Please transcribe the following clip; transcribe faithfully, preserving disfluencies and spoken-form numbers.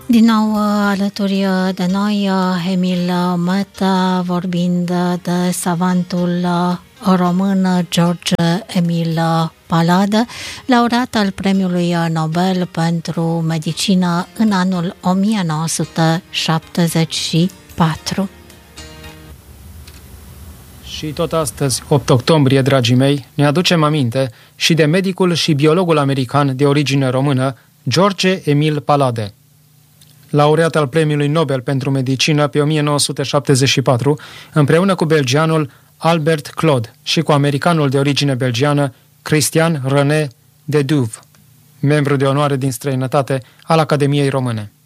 Din nou alături de noi Emil Măta, vorbind de savantul român George Emil Palade, laureat al Premiului Nobel pentru Medicină în anul o mie nouă sute șaptezeci și patru. Și tot astăzi, opt octombrie, dragii mei, ne aducem aminte și de medicul și biologul american de origine română, George Emil Palade. Laureat al Premiului Nobel pentru Medicină pe o mie nouă sute șaptezeci și patru, împreună cu belgianul Albert Claude și cu americanul de origine belgiană Christian René de Duve, membru de onoare din străinătate al Academiei Române.